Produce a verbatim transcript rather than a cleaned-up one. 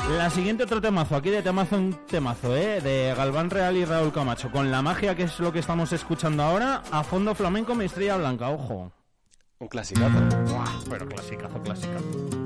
La siguiente otro temazo, aquí de temazo un temazo, ¿eh? De Galván Real y Raúl Camacho, con La Magia, que es lo que estamos escuchando ahora, a fondo flamenco, mi Estrella Blanca, ojo. Un clasicazo. Buah, pero clasicazo, clasicazo.